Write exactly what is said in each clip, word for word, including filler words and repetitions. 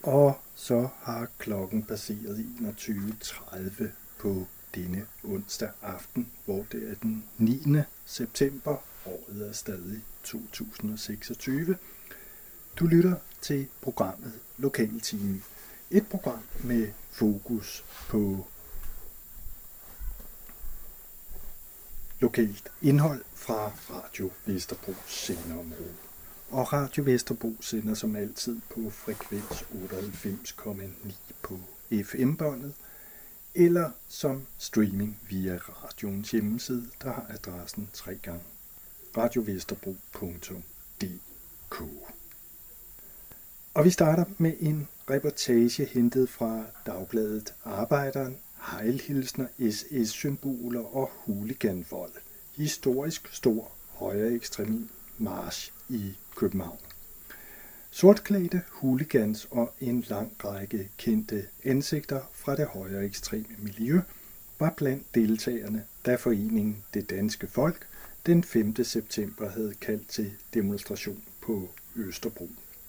Og så har klokken passeret enogtyve tredive på denne onsdag aften, hvor det er den niende september. Året er stadig to tusind og seksogtyve. Du lytter til programmet Lokaltime. Et program med fokus på lokalt indhold fra Radio Vesterbros sendeområde. Og Radio Vesterbro sender som altid på frekvens otteoghalvfems komma ni på F M-båndet, eller som streaming via radioens hjemmeside, der har adressen tre gange radiovesterbro punktum d k. Og vi starter med en reportage hentet fra dagbladet Arbejderen, hejlhilsner, S S-symboler og hooliganvold. Historisk stor højreekstrem march i København. Sortklædte hooligans og en lang række kendte ansigter fra det højreekstreme miljø var blandt deltagerne, da foreningen Det Danske Folk den femte september havde kaldt til demonstration på Østerbro.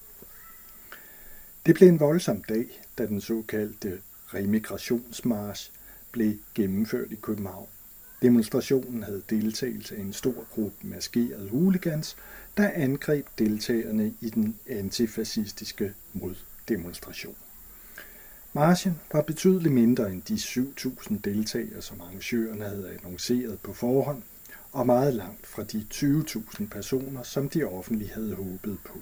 Det blev en voldsom dag, da den såkaldte remigrationsmarch blev gennemført i København. Demonstrationen havde deltagelse af en stor gruppe maskerede hooligans, der angreb deltagerne i den antifascistiske moddemonstration. Marchen var betydeligt mindre end de syv tusind deltagere, som arrangørerne havde annonceret på forhånd, og meget langt fra de tyve tusind personer, som de offentlige havde håbet på.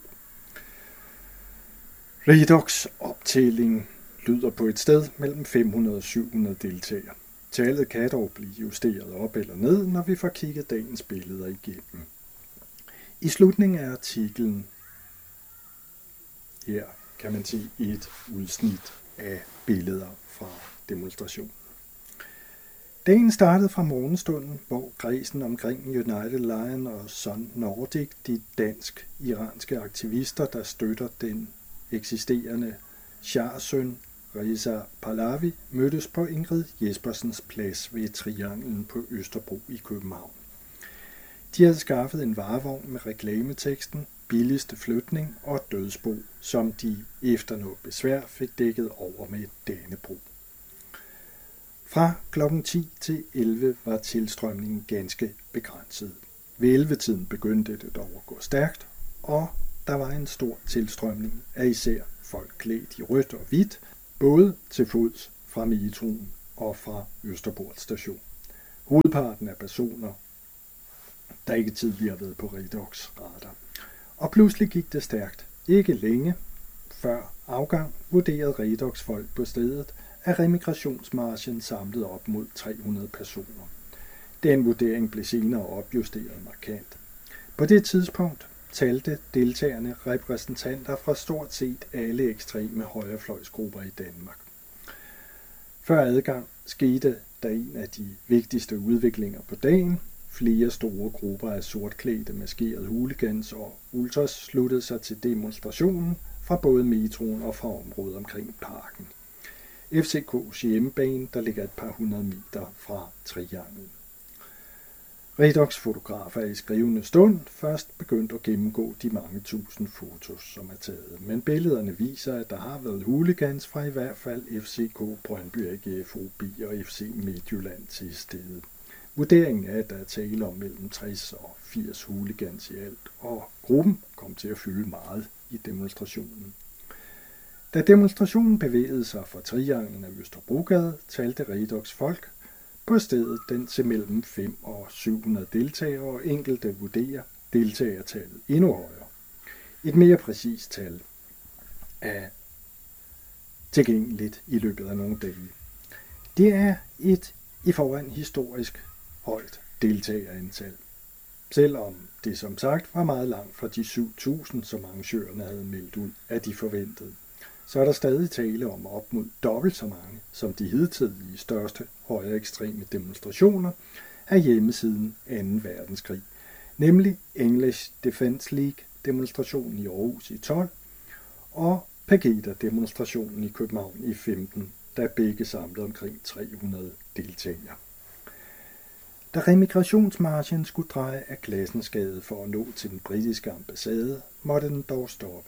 Redox optælling lyder på et sted mellem fem hundrede og syv hundrede deltagere. Tallet kan dog blive justeret op eller ned, når vi får kigget dagens billeder igennem. I slutningen af artiklen her kan man se et udsnit af billeder fra demonstrationen. Dagen startede fra morgenstunden, hvor kredsen omkring United Lion og Sun Nordic, de dansk-iranske aktivister, der støtter den eksisterende Shah-søn Reza Pahlavi, mødtes på Ingrid Jespersens plads ved Trianglen på Østerbro i København. De havde skaffet en varevogn med reklameteksten billigste flytning og dødsbo, som de efter noget besvær fik dækket over med et dannebrog. Fra klokken ti til elleve var tilstrømningen ganske begrænset. Ved elleve-tiden begyndte det dog at gå stærkt, og der var en stor tilstrømning af især folk klædt i rødt og hvidt, både til fods fra metroen og fra Østerport station. Hovedparten af personer, der ikke tidligere har været på Redox radar. Og pludselig gik det stærkt. Ikke længe før afgang vurderede Redox folk på stedet, at remigrationsmarchen samlede op mod tre hundrede personer. Den vurdering blev senere opjusteret markant. På det tidspunkt talte deltagerne repræsentanter fra stort set alle ekstreme højrefløjsgrupper i Danmark. Før adgang skete der en af de vigtigste udviklinger på dagen. Flere store grupper af sortklædte maskerede hooligans og ultras sluttede sig til demonstrationen fra både metroen og fra området omkring parken. F C K's hjemmebane, der ligger et par hundrede meter fra Trianglen. Redox-fotografer er i skrivende stund først begyndt at gennemgå de mange tusind fotos, som er taget. Men billederne viser, at der har været hooligans fra i hvert fald F C K, Brøndby A G F, O B og F C Midtjylland til stedet. Vurderingen er, at der er tale om mellem tres og firs hooligans i alt, og gruppen kom til at fylde meget i demonstrationen. Da demonstrationen bevægede sig fra Trianglen af Østerbrogade, talte Redox folk på stedet den til mellem fem og syv hundrede deltagere, og enkelte vurderer deltagertallet endnu højere. Et mere præcist tal er tilgængeligt i løbet af nogle dage. Det er et i forvejen historisk højt deltagerantal, selvom det som sagt var meget langt fra de syv tusind, som arrangørerne havde meldt ud, at de forventede. Så er der stadig tale om op mod dobbelt så mange, som de hidtidige største højreekstreme demonstrationer af hjemmesiden anden verdenskrig, nemlig English Defence League demonstrationen i Aarhus i tolv og Pegida-demonstrationen i København i femten, der begge samlede omkring tre hundrede deltagere. Da remigrationsmarchen skulle dreje af Glassensgade for at nå til den britiske ambassade, måtte den dog stoppe.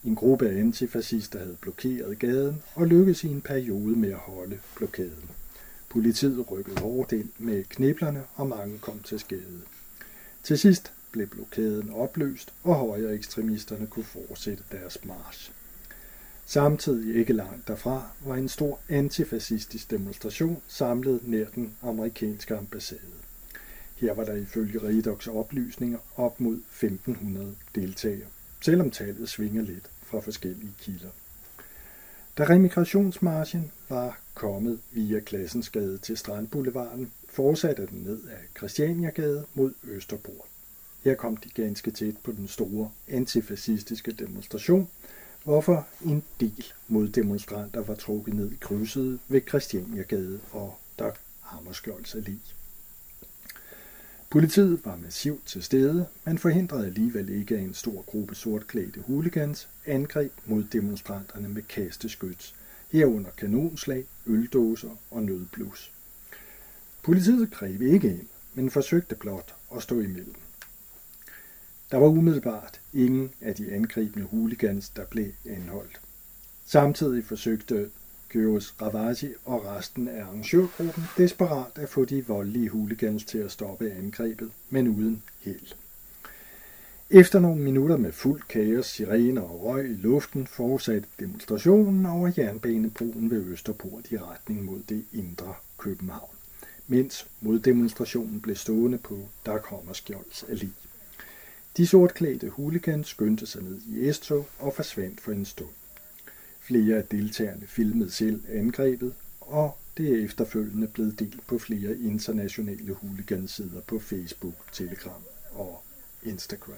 En gruppe af antifascister havde blokeret gaden og lykkedes i en periode med at holde blokaden. Politiet rykkede hårdt ind med kniplerne, og mange kom til skade. Til sidst blev blokaden opløst, og højre ekstremisterne kunne fortsætte deres march. Samtidig ikke langt derfra var en stor antifascistisk demonstration samlet nær den amerikanske ambassade. Her var der ifølge Redox oplysninger op mod femten hundrede deltagere, selvom tallet svinger lidt fra forskellige kilder. Da remigrationsmarchen var kommet via Classensgade til Strandboulevarden, fortsatte den ned ad Christianiagade mod Østerport. Her kom de ganske tæt på den store antifascistiske demonstration, hvorfor en del moddemonstranter var trukket ned i krydset ved Christianiagade og Dag Hammarskjolds Allé. Politiet var massivt til stede, men forhindrede alligevel ikke, at en stor gruppe sortklædte hooligans angreb mod demonstranterne med kasteskyts, herunder kanonslag, øldåser og nødblus. Politiet greb ikke ind, men forsøgte blot at stå imellem. Der var umiddelbart ingen af de angribende hooligans, der blev anholdt. Samtidig forsøgte Gyros Ravasi og resten af arrangørgruppen desperat at få de voldelige hooligans til at stoppe angrebet, men uden held. Efter nogle minutter med fuld kaos, sirener og røg i luften fortsatte demonstrationen over jernbanebroen ved Østerport i retning mod det indre København, mens moddemonstrationen blev stående på Dag Hammarskjolds Allé. De sortklædte hooligans skyndte sig ned i S-tog og forsvandt for en stund. Flere af deltagerne filmede selv angrebet, og det er efterfølgende blevet delt på flere internationale hooligansider på Facebook, Telegram og Instagram.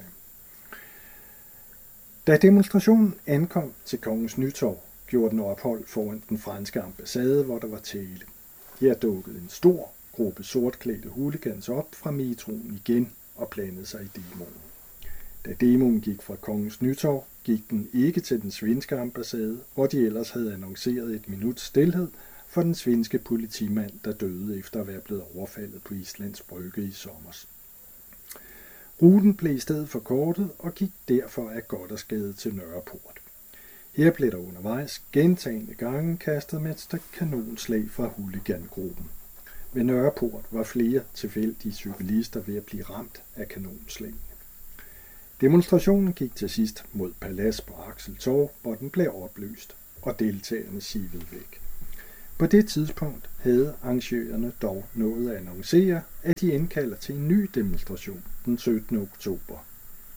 Da demonstrationen ankom til Kongens Nytorv, gjorde den ophold foran den franske ambassade, hvor der var tale. Her dukkede en stor gruppe sortklædte hooligans op fra metroen igen og blandede sig i demoen. Da demoen gik fra Kongens Nytorv, gik den ikke til den svenske ambassade, hvor de ellers havde annonceret et minuts stilhed for den svenske politimand, der døde efter at være blevet overfaldet på Islands Brygge i sommers. Ruten blev i stedet forkortet og gik derfor af Gothersgade til Nørreport. Her blev der undervejs gentagne gange kastet med et stykke kanonslag fra hooligangruppen. Ved Nørreport var flere tilfældige cyklister ved at blive ramt af kanonslagene. Demonstrationen gik til sidst mod Palads på Axel Torv, hvor den blev opløst, og deltagerne sivede væk. På det tidspunkt havde arrangørerne dog nået at annoncere, at de indkalder til en ny demonstration den syttende oktober.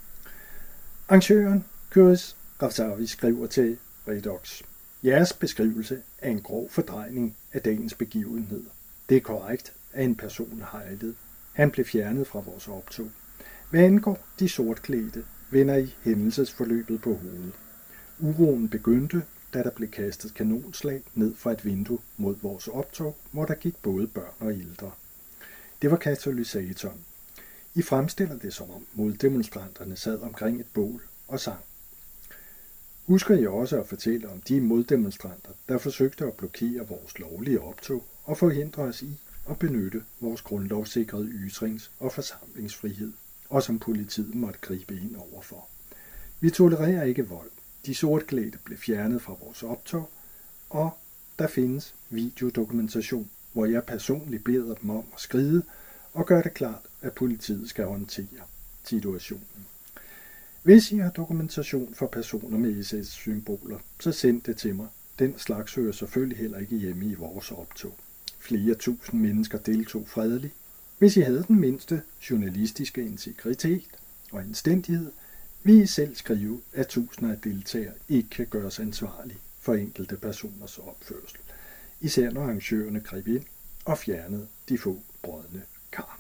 Arrangøren Gyros Ravasi skriver til Redox: Jeres beskrivelse er en grov fordrejning af dagens begivenhed. Det er korrekt, at en person hejlede. Han blev fjernet fra vores optog. Hvad angår de sortklædte, vender I hændelsesforløbet på hovedet. Uroen begyndte, da der blev kastet kanonslag ned fra et vindue mod vores optog, hvor der gik både børn og ældre. Det var katalysatoren. I fremstiller det som om moddemonstranterne sad omkring et bål og sang. Husker I også at fortælle om de moddemonstranter, der forsøgte at blokere vores lovlige optog og forhindre os i at benytte vores grundlovssikrede ytrings- og forsamlingsfrihed, og som politiet måtte gribe ind overfor. Vi tolererer ikke vold. De sortklædte blev fjernet fra vores optog, og der findes videodokumentation, hvor jeg personligt beder dem om at skride og gøre det klart, at politiet skal håndtere situationen. Hvis I har dokumentation for personer med S S-symboler, så send det til mig. Den slags hører selvfølgelig heller ikke hjemme i vores optog. Flere tusind mennesker deltog fredeligt. Hvis I havde den mindste journalistiske integritet og anstændighed, vil I selv skrive, at tusinder af deltagere ikke kan gøres ansvarlige for enkelte personers opførsel, især når arrangørerne greb ind og fjernede de få brodne kar.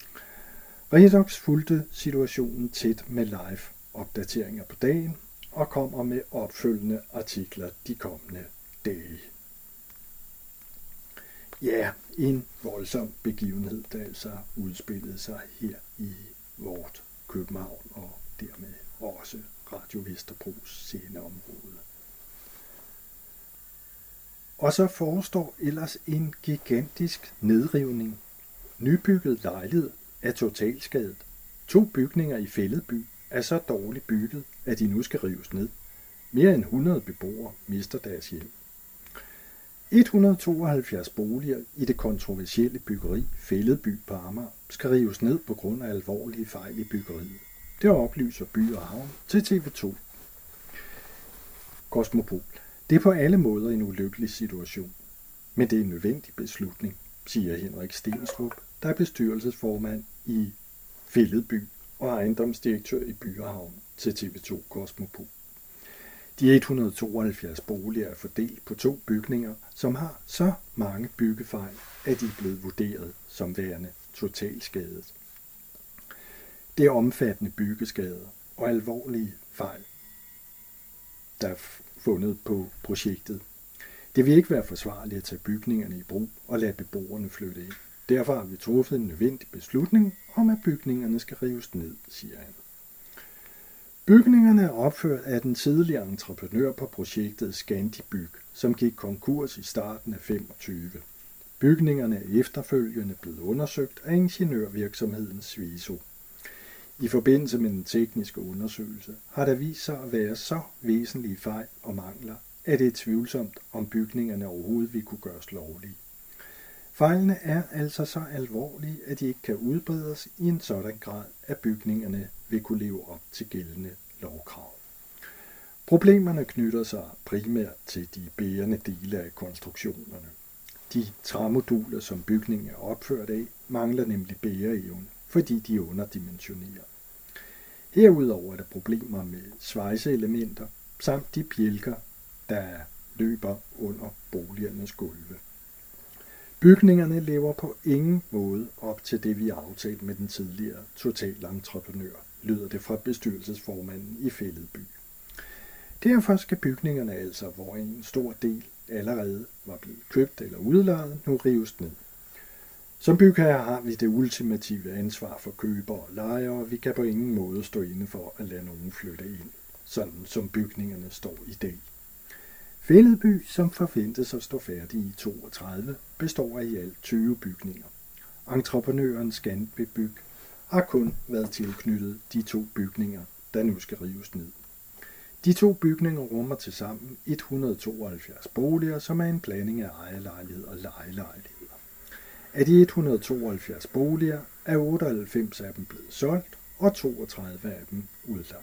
Redox fulgte situationen tæt med live opdateringer på dagen og kommer med opfølgende artikler de kommende dage. Ja, en voldsom begivenhed, der altså udspillede sig her i vort København og dermed også Radio Vesterbros sceneområde. Og så forestår ellers en gigantisk nedrivning. Nybygget lejlighed er totalskadet. To bygninger i Fælledby er så dårligt bygget, at de nu skal rives ned. Mere end hundrede beboere mister deres hjem. et hundrede og tooghalvfjerds boliger i det kontroversielle byggeri Fælledby på Amager skal rives ned på grund af alvorlige fejl i byggeriet. Det oplyser By og Havn til T V to. Kosmopol. Det er på alle måder en ulykkelig situation, men det er en nødvendig beslutning, siger Henrik Stenstrup, der er bestyrelsesformand i Fælledby og ejendomsdirektør i By og Havn til T V to Kosmopol. De et hundrede og tooghalvfjerds boliger er fordelt på to bygninger, som har så mange byggefejl, at de er blevet vurderet som værende totalskadet. Det er omfattende byggeskader og alvorlige fejl, der er fundet på projektet. Det vil ikke være forsvarligt at tage bygningerne i brug og lade beboerne flytte ind. Derfor har vi truffet en nødvendig beslutning om, at bygningerne skal rives ned, siger han. Bygningerne er opført af den tidligere entreprenør på projektet Scandibyg, som gik konkurs i starten af femogtyve. Bygningerne er efterfølgende blevet undersøgt af ingeniørvirksomheden Sviso. I forbindelse med den tekniske undersøgelse har der vist sig at være så væsentlige fejl og mangler, at det er tvivlsomt, om bygningerne overhovedet vil kunne gøres lovlige. Fejlene er altså så alvorlige, at de ikke kan udbredes i en sådan grad, at bygningerne vil kunne leve op til gældende lovkrav. Problemerne knytter sig primært til de bærende dele af konstruktionerne. De træmoduler, som bygningen er opført af, mangler nemlig bæreevne, fordi de er underdimensioneret. Herudover er der problemer med svejseelementer samt de bjælker, der løber under boligernes gulve. Bygningerne lever på ingen måde op til det, vi har aftalt med den tidligere totalentreprenør, lyder det fra bestyrelsesformanden i Fælledby. Derfor skal bygningerne altså, hvor en stor del allerede var blevet købt eller udlejet, nu rives ned. Som bygherre har vi det ultimative ansvar for købere og lejere, og vi kan på ingen måde stå inde for at lade nogen flytte ind, sådan som bygningerne står i dag. Fælledby, som forventes at stå færdig i toogtredive, består af i alt tyve bygninger. Entreprenøren Scandibyg har kun været tilknyttet de to bygninger, der nu skal rives ned. De to bygninger rummer tilsammen et hundrede og tooghalvfjerds boliger, som er en blanding af ejerlejlighed og lejelejligheder. Af de et hundrede og tooghalvfjerds boliger er otteoghalvfems af dem blevet solgt, og toogtredive af dem udlejet.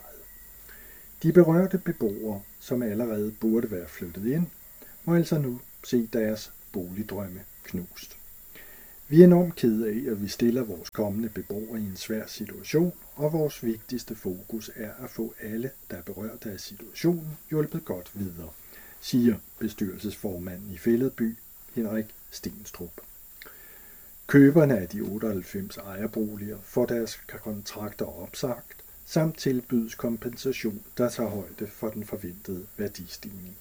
De berørte beboere, som allerede burde være flyttet ind, må altså nu se deres boligdrømme knust. Vi er enormt kede af, at vi stiller vores kommende beboere i en svær situation, og vores vigtigste fokus er at få alle, der er berørt af situationen, hjulpet godt videre, siger bestyrelsesformanden i Fælledby, Henrik Stenstrup. Køberne af de otteoghalvfems ejerboliger får deres kontrakter opsagt, samt tilbydes kompensation, der tager højde for den forventede værdistigning.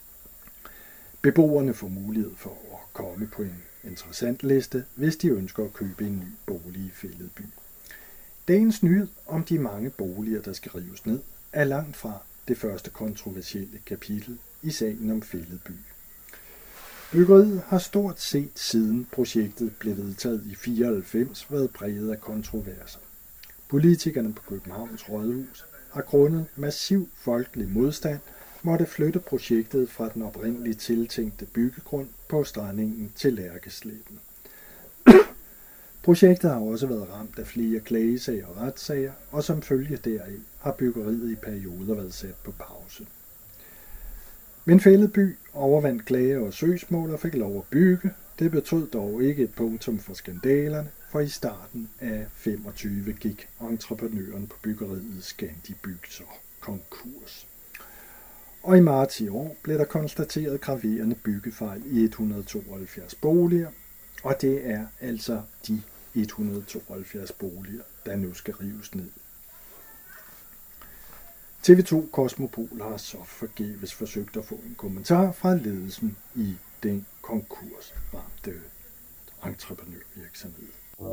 Beboerne får mulighed for at komme på en interessant liste, hvis de ønsker at købe en ny bolig i Fælledby. Dagens nyhed om de mange boliger, der skal rives ned, er langt fra det første kontroversielle kapitel i sagen om Fælledby. Byggeriet har stort set siden projektet blev vedtaget i fireoghalvfems været præget af kontroverser. Politikerne på Københavns Rådhus har grundet massiv folkelig modstand måtte flytte projektet fra den oprindeligt tiltænkte byggegrund på strandingen til Lærkesletten. Projektet har også været ramt af flere klagesager og retssager, og som følge deraf har byggeriet i perioder været sat på pause. Men Fælledby overvandt klager og søgsmål og fik lov at bygge. Det betød dog ikke et punktum for skandalerne, for i starten af femogtyve gik entreprenøren på byggeriet Scandibyg så konkurs. Og i marts i år blev der konstateret graverende byggefejl i et hundrede og tooghalvfjerds boliger, og det er altså de et hundrede og tooghalvfjerds boliger, der nu skal rives ned. T V to Kosmopol har så forgæves forsøgt at få en kommentar fra ledelsen i den konkursramte entreprenørvirksomhed.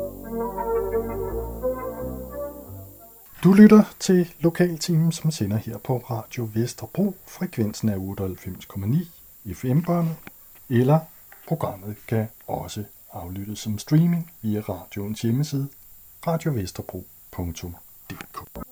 Du lytter til Lokaltimen, som sender her på Radio Vesterbro. Frekvensen er otteoghalvfems komma ni F M-båndet, eller programmet kan også aflyttes som streaming via radioens hjemmeside radio vesterbro punktum d k.